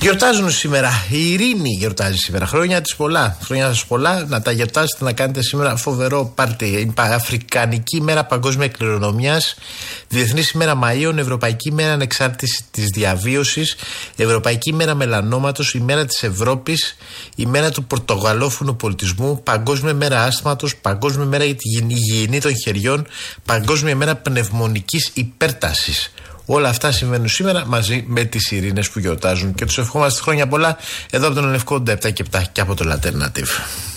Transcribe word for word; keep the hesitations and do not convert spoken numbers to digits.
Γιορτάζουν σήμερα. Η Ειρήνη γιορτάζει σήμερα. Χρόνια της πολλά. Χρόνια σας πολλά. Να τα γιορτάσετε, να κάνετε σήμερα φοβερό πάρτι. Αφρικανική ημέρα παγκόσμια κληρονομιάς. Διεθνής ημέρα Μαΐων. Ευρωπαϊκή ημέρα ανεξάρτησης της διαβίωσης. Ευρωπαϊκή ημέρα μελανόματος. Ημέρα της Ευρώπης. Ημέρα του πορτογαλόφωνου πολιτισμού. Παγκόσμια ημέρα άσθματος. Παγκόσμια ημέρα για τη υγιεινή των χεριών. Παγκόσμια ημέρα πνευμονικής υπέρτασης. Όλα αυτά συμβαίνουν σήμερα μαζί με τις Ειρήνες που γιορτάζουν και τους ευχόμαστε χρόνια πολλά εδώ από τον Λευκό ογδόντα επτά και επτά και από το Λατέρνα τι βι.